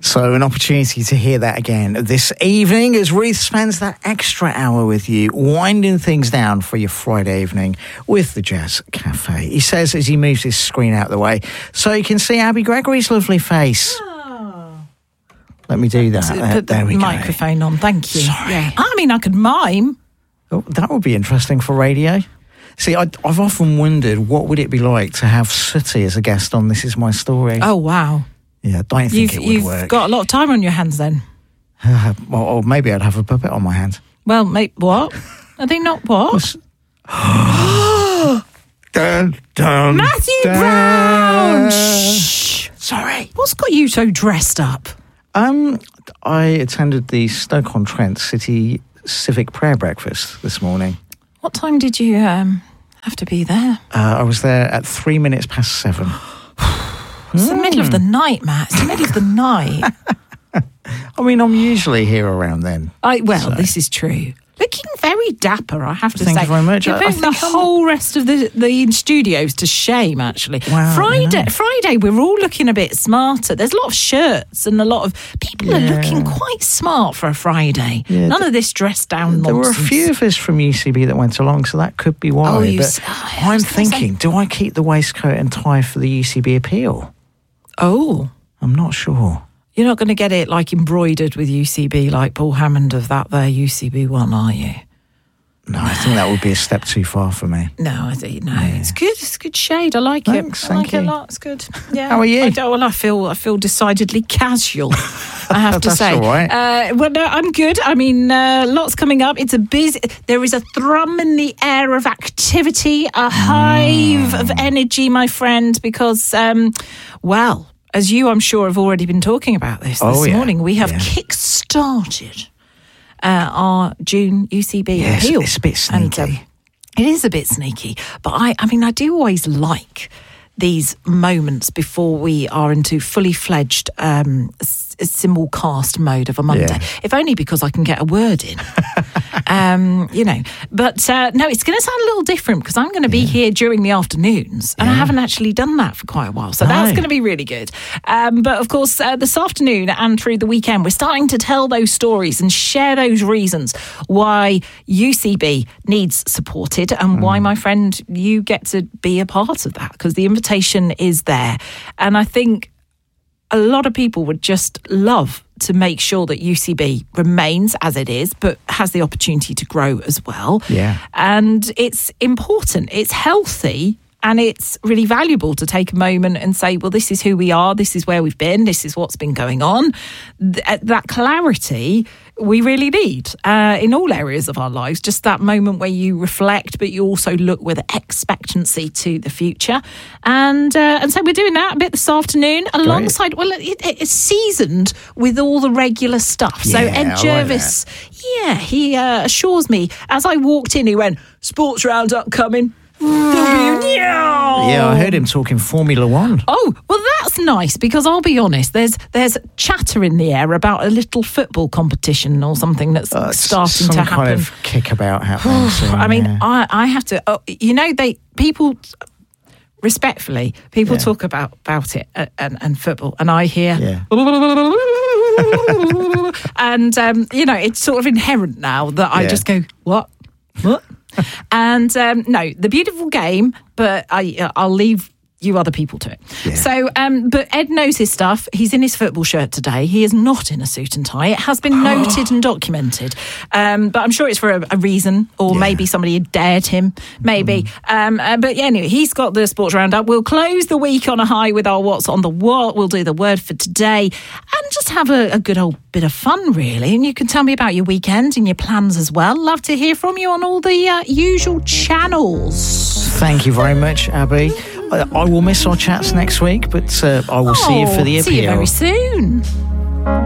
So an opportunity to hear that again this evening as Ruth spends that extra hour with you, winding things down for your Friday evening with the Jazz Cafe. He says as he moves his screen out of the way so you can see Abby Gregory's lovely face. Oh. Let me do that. Put the microphone on, thank you. Sorry. Yeah. I mean, I could mime. Oh, that would be interesting for radio. See, I've often wondered what would it be like to have Sooty as a guest on This Is My Story. Oh, wow. Yeah, don't think it would work. You've got a lot of time on your hands then. Or maybe I'd have a puppet on my hand. Well, mate, what? Are they not what? Dun, dun, Matthew dun. Brown! Shh. Sorry. What's got you so dressed up? I attended the Stoke-on-Trent City Civic Prayer Breakfast this morning. What time did you have to be there? I was there at 3 minutes past 7. It's the middle of the night, Matt. It's the middle of the night. I mean, I'm usually here around then. This is true. Looking very dapper, I have to say. Thank you very much. You're putting the whole rest of the studios to shame, actually. Wow, Friday, we're all looking a bit smarter. There's a lot of shirts and a lot of people are looking quite smart for a Friday. Yeah, None of this dressed down nonsense. There were a few of us from UCB that went along, so that could be why. I'm thinking, do I keep the waistcoat and tie for the UCB appeal? Oh. I'm not sure. You're not going to get it like embroidered with UCB like Paul Hammond of that there UCB one, are you? No, I think that would be a step too far for me. No, I think no. Yeah. It's good. It's a good shade. I like Thanks, it. I like it a lot. It's good. Yeah. How are you? I feel decidedly casual. I have to say. That's all right. Well, no, I'm good. I mean, lots coming up. It's a busy. There is a thrum in the air of activity, a hive of energy, my friend. Because, as you, I'm sure, have already been talking about this morning, we have kick-started our June UCB appeal. It's a bit sneaky. And, it is a bit sneaky, but I do always like these moments before we are into fully fledged simulcast mode of a Monday. Yeah. If only because I can get a word in. But no, it's going to sound a little different because I'm going to be here during the afternoons and I haven't actually done that for quite a while. So that's going to be really good. But of course, this afternoon and through the weekend, we're starting to tell those stories and share those reasons why UCB needs supported and why, my friend, you get to be a part of that because the invitation is there. And I think a lot of people would just love to make sure that UCB remains as it is, but has the opportunity to grow as well. Yeah. And it's important, it's healthy, and it's really valuable to take a moment and say, well, this is who we are, this is where we've been, this is what's been going on. That clarity we really need in all areas of our lives, just that moment where you reflect, but you also look with expectancy to the future. And so we're doing that a bit this afternoon alongside, it's seasoned with all the regular stuff. So Ed Jervis, he assures me, as I walked in, he went, Sports Roundup coming. Yeah, I heard him talking Formula One. Oh, well, that's nice because I'll be honest, there's chatter in the air about a little football competition or something that's starting to happen. Some kind of kickabout happening. I mean, I have to. People respectfully, people talk about it and football, and I hear. Yeah. And it's sort of inherent now that I just go, what? And no, the beautiful game, but I'll leave you other people to it. Yeah. So, but Ed knows his stuff. He's in his football shirt today. He is not in a suit and tie. It has been noted and documented. But I'm sure it's for a reason, or maybe somebody had dared him, maybe. But anyway, he's got the Sports Roundup. We'll close the week on a high with our What's on the What. We'll do the word for today and just have a good old bit of fun, really. And you can tell me about your weekend and your plans as well. Love to hear from you on all the usual channels. Thank you very much, Abby. I will miss our chats next week, but I will see you for the appeal. See you very soon.